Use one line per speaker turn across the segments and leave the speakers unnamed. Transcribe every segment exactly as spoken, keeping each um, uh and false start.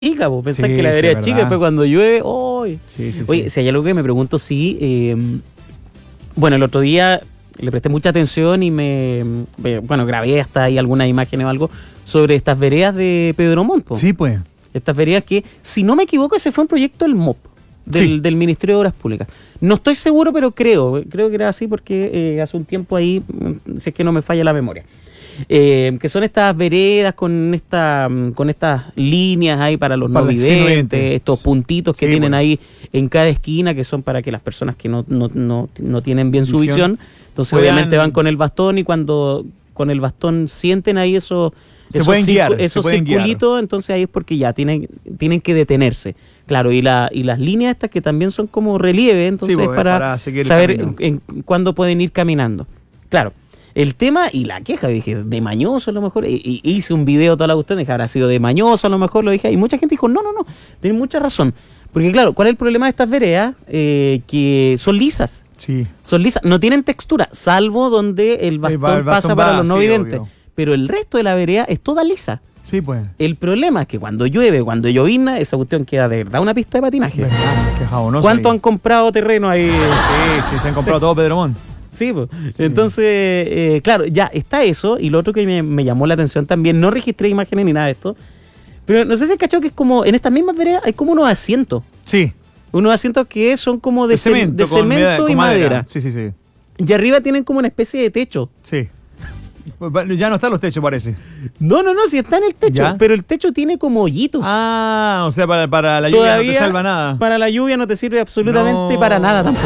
chica, pues pensás
Sí,
que la
sí,
vereda
es
es chica,
verdad.
después cuando llueve, ¡oy!
Sí, sí,
Oye,
sí.
si hay algo que me pregunto, sí, eh, bueno, el otro día le presté mucha atención y me, me- bueno, grabé hasta ahí algunas imágenes o algo sobre estas veredas de Pedro Montt, po.
Sí, pues.
Estas veredas que, si no me equivoco, ese fue un proyecto del M O P, del,
Sí.
del Ministerio de Obras Públicas. No estoy seguro, pero creo, creo que era así porque eh, hace un tiempo ahí, mm, si es que no me falla la memoria. Eh, que son estas veredas con esta mm, con estas líneas ahí para los
Para
no
los sí,
videntes,
no videntes.
estos puntitos que
Sí,
tienen
bueno.
ahí en cada esquina, que son para que las personas que no, no, no, no tienen bien su
Visión.
visión, entonces
Puedan-
obviamente van con el bastón y cuando con el bastón sienten ahí esos,
Se
esos,
pueden guiar, se
esos
pueden guiar.
circulitos, entonces ahí es porque ya tienen, tienen que detenerse. Claro, y, la, y las líneas estas que también son como relieve, entonces
Sí,
es
pues,
para,
para seguir el
saber
camino.
en, en cuándo pueden ir caminando. Claro, el tema y la queja, dije, de mañoso a lo mejor, y, y hice un video toda la cuestión, dije, habrá sido de mañoso a lo mejor, lo dije, y mucha gente dijo, no, no, no, tienen mucha razón. Porque claro, ¿cuál es el problema de estas veredas? Eh, que son lisas.
Sí.
Son lisas, no tienen textura, salvo donde el bastón,
el bastón
pasa
va,
para los no
sí,
videntes.
obvio.
Pero el resto de la vereda es toda lisa.
Sí, pues.
El problema es que cuando llueve, cuando llovizna, esa cuestión queda de verdad una pista de patinaje.
Verdad, qué jabonoso
¿Cuánto
ahí.
han comprado terreno ahí?
Sí, sí, se han comprado todo Pedro Montt.
Sí, pues. Entonces, eh, claro, ya está eso. Y lo otro que me, me llamó la atención también, no registré imágenes ni nada de esto, pero no sé si has cachado que es como, en estas mismas veredas hay como unos asientos.
Sí.
Unos asientos que son como de,
De
ce-
cemento,
de
con
cemento
meda-
y
con
madera.
Sí, sí, sí.
Y arriba tienen como una especie de techo.
Sí. Ya no están los techos, parece.
No, no, no, si está en el techo,
¿Ya?
pero el techo tiene como hoyitos.
Ah, o sea, para, para la lluvia no te salva nada.
Para la lluvia no te sirve absolutamente
No.
para nada tampoco.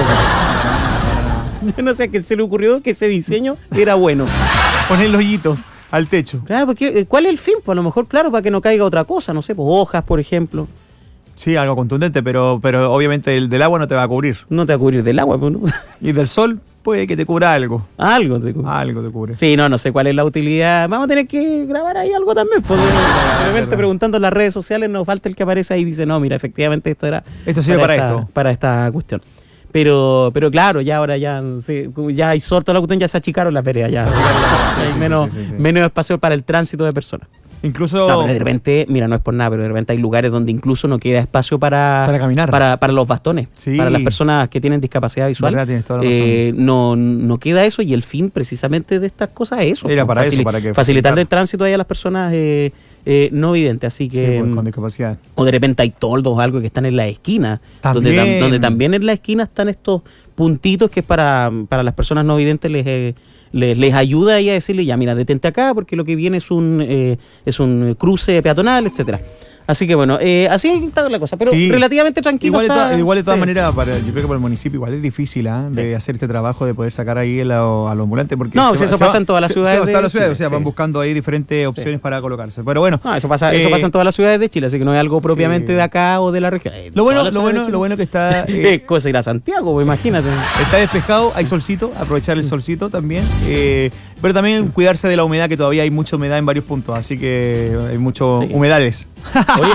Yo no sé a qué se le ocurrió que ese diseño era bueno.
Poner los hoyitos al techo.
Claro, porque eh, ¿cuál es el fin? Pues a lo mejor, claro, para que no caiga otra cosa, no sé, pues hojas, por ejemplo.
Sí, algo contundente, pero, pero obviamente el del agua no te va a cubrir.
No te va a cubrir del agua, pues, ¿no?
Y del sol puede que te cubra algo.
Algo te cubre.
Algo te cubre.
Sí, no, no sé cuál es la utilidad. Vamos a tener que grabar ahí algo también. Porque obviamente
verdad.
preguntando en las redes sociales nos falta el que aparece ahí y dice, no, mira, efectivamente esto era
Esto sirve para
esta,
esto.
para esta cuestión. Pero, pero claro, ya ahora ya, sí, ya hay sol toda la cuestión, ya se achicaron las veredas, ya,
Sí,
hay
sí,
menos,
sí, sí, sí.
menos espacio para el tránsito de personas.
Incluso
No, pero de repente, mira, no es por nada, pero de repente hay lugares donde incluso no queda espacio para,
Para caminar.
para, para los bastones,
Sí.
para las personas que tienen discapacidad visual.
Verdad, tienes toda la
Eh, no, no queda eso y el fin precisamente de estas cosas es eso.
Era
pues,
para eso, para que
facilitarle el
facilitar.
tránsito ahí a las personas eh, eh, no videntes. Así
sí,
que,
pues, con discapacidad.
o de repente hay toldos o algo que están en la esquina, donde, tam-
También.
donde también en la esquina están estos puntitos que es para, para las personas no videntes les, eh, les, les ayuda ahí a decirle, ya mira, detente acá porque lo que viene es un eh, es un cruce peatonal, etcétera. Así que bueno, eh, así está la cosa, pero
Sí.
relativamente tranquilo.
Igual, de
está,
toda- igual de todas
sí.
maneras, para, yo creo que para el municipio igual es difícil ¿ah? de
Sí.
hacer este trabajo, de poder sacar ahí el- a los ambulantes. Porque
No,
se
pues
va-
eso
se va-
pasa en todas las
se-
ciudades
Se va en
de
todas las ciudades,
Chile,
o sea,
sí.
van buscando ahí diferentes opciones para colocarse. Pero bueno,
No, eso pasa, eso
eh,
pasa en todas las ciudades de Chile, así que no es algo propiamente
sí.
de acá o de la región. Eh,
lo bueno,
todas las
lo
ciudades
bueno,
de Chile.
lo bueno que está,
Eh,
eh,
cosa ir a Santiago, pues, imagínate.
está despejado, hay solcito, aprovechar el solcito también. eh, pero también cuidarse de la humedad, que todavía hay mucha humedad en varios puntos, así que hay muchos
Sí.
humedales.
Oye,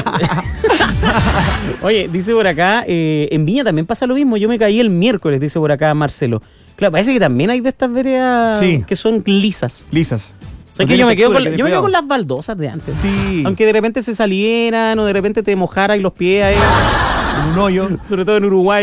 Oye, dice por acá, eh, en Viña también pasa lo mismo. Yo me caí el miércoles, dice por acá Marcelo. Claro, parece que también hay de estas veredas
Sí.
que son lisas.
Lisas.
O sea,
No
que
tiene
yo me quedo
textura,
con,
tiene
yo me quedo
cuidado.
con las baldosas de antes.
Sí,
Aunque de repente se salieran o de repente te mojaran los pies ahí,
en un hoyo.
sobre todo en Uruguay.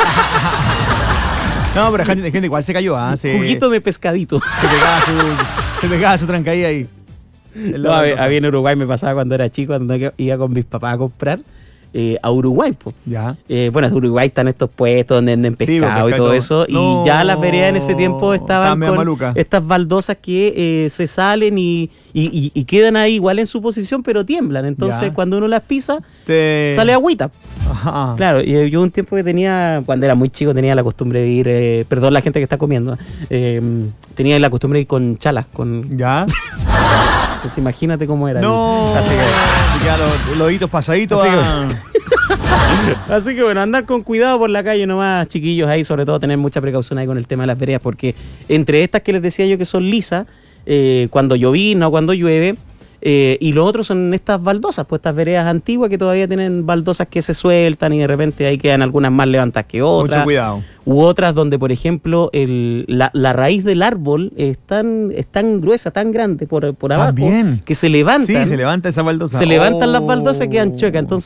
No, pero gente, gente igual se cayó, ¿ah? Se,
Juguito de pescadito.
se pegaba su, se pegaba su trancaída ahí. En la
No, a,
baldosa.
a mí en Uruguay me pasaba cuando era chico, cuando iba con mis papás a comprar eh, a Uruguay, pues.
Ya.
Eh, bueno, en Uruguay están estos puestos donde venden
Sí,
pescado
pues,
y todo
pescado.
eso.
No,
y ya las veredas en ese tiempo estaban
estaban medio
con
malucas.
estas baldosas que eh, se salen y, y, y- y quedan ahí igual en su posición, pero tiemblan. Entonces,
Ya.
cuando uno las pisa,
Te...
sale agüita.
Ajá.
Claro, y eh, yo un tiempo que tenía, cuando era muy chico, tenía la costumbre de ir, eh, perdón la gente que está comiendo, eh, tenía la costumbre de ir con chalas, con...
¿Ya?
Pues imagínate cómo era.
No.
Así que...
Y quedan los, los ojitos pasaditos.
Así que-
ah.
Así que bueno, andar con cuidado por la calle nomás, chiquillos, ahí sobre todo tener mucha precaución ahí con el tema de las veredas, porque entre estas que les decía yo que son lisas, eh, cuando llovizna o cuando llueve, Eh, y lo otro son estas baldosas, pues estas veredas antiguas que todavía tienen baldosas que se sueltan y de repente ahí quedan algunas más levantadas que otras.
Mucho cuidado.
U otras donde, por ejemplo, el, la, la raíz del árbol es tan, es tan gruesa, tan grande por, por abajo,
También.
que se levantan.
Sí, se levanta esa baldosa.
Se levantan las
Oh.
baldosas y quedan chuecas. Entonces